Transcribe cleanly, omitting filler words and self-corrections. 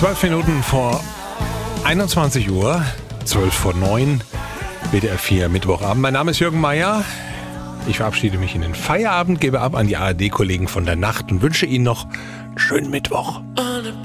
12 Minuten vor 21 Uhr, 12 vor 9, WDR 4 Mittwochabend. Mein Name ist Jürgen Meier. Ich verabschiede mich in den Feierabend, gebe ab an die ARD-Kollegen von der Nacht und wünsche Ihnen noch einen schönen Mittwoch.